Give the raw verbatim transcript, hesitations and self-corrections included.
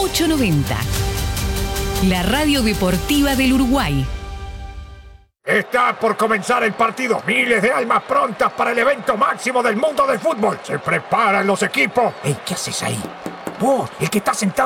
ochocientos noventa. La radio deportiva del Uruguay. Está por comenzar el partido. Miles de almas prontas para el evento máximo del mundo del fútbol. Se preparan los equipos. Ey, ¿qué haces ahí? Vos, el que está sentado